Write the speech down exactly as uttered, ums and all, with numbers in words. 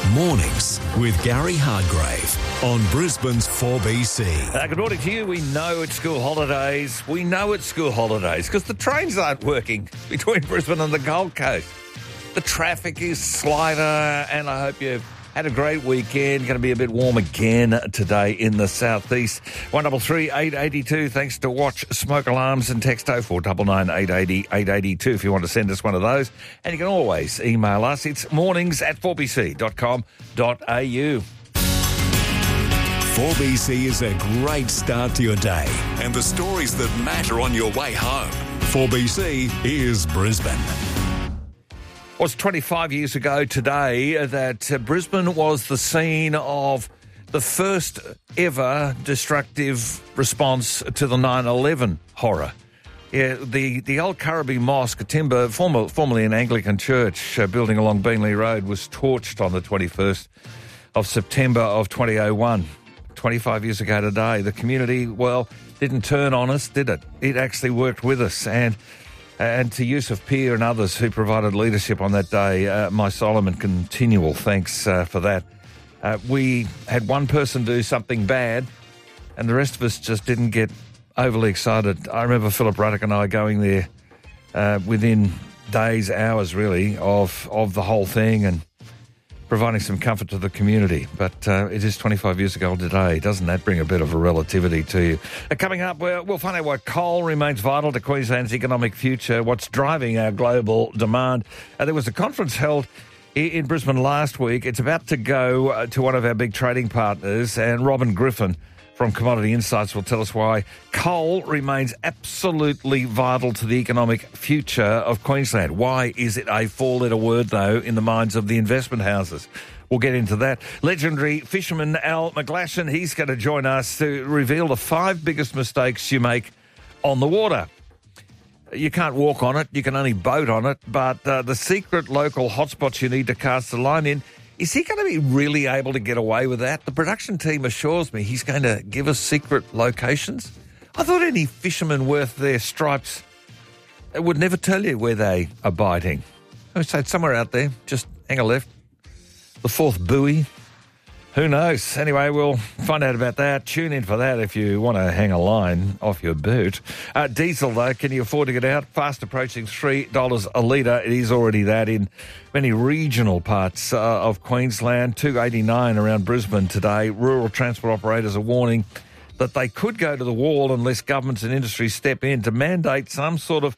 Mornings with Gary Hardgrave on Brisbane's four B C. Uh, good morning to you. We know it's school holidays. We know it's school holidays because the trains aren't working between Brisbane and the Gold Coast. The traffic is slighter, and I hope you've had a great weekend. Going to be a bit warm again today in the southeast. one double three eight eight two. Thanks to Watch Smoke Alarms, and text oh four nine nine eight eight oh eight eight two if you want to send us one of those. And you can always email us. It's mornings at four b c dot com dot a u. four B C is a great start to your day and the stories that matter on your way home. four B C is Brisbane. It was twenty-five years ago today that uh, Brisbane was the scene of the first ever destructive response to the nine eleven horror. Yeah, the, the old Currabee Mosque, a timber, former, formerly an Anglican church uh, building along Beenleigh Road, was torched on the twenty-first of September of two thousand one. twenty-five years ago today. The community, well, didn't turn on us, did it? It actually worked with us. And And to Yusuf Peer and others who provided leadership on that day, uh, my solemn and continual thanks uh, for that. Uh, we had one person do something bad, and the rest of us just didn't get overly excited. I remember Philip Ruddock and I going there uh, within days, hours really, of, of the whole thing and providing some comfort to the community. But uh, it is twenty-five years ago today. Doesn't that bring a bit of a relativity to you? Uh, coming up, we'll, we'll find out why coal remains vital to Queensland's economic future, what's driving our global demand. Uh, there was a conference held in, in Brisbane last week. It's about to go uh, to one of our big trading partners, and Robin Griffin from Commodity Insights will tell us why coal remains absolutely vital to the economic future of Queensland. Why is it a four-letter word, though, in the minds of the investment houses? We'll get into that. Legendary fisherman Al McGlashan, he's going to join us to reveal the five biggest mistakes you make on the water. You can't walk on it, you can only boat on it, but uh, the secret local hotspots you need to cast the line in, is he going to be really able to get away with that? The production team assures me he's going to give us secret locations. I thought any fisherman worth their stripes would never tell you where they are biting. I would say it's somewhere out there, just hang a left. The fourth buoy. Who knows? Anyway, we'll find out about that. Tune in for that if you want to hang a line off your boot. Uh, diesel, though, can you afford to get out? Fast approaching three dollars a litre. It is already that in many regional parts uh, of Queensland. two eighty-nine around Brisbane today. Rural transport operators are warning that they could go to the wall unless governments and industry step in to mandate some sort of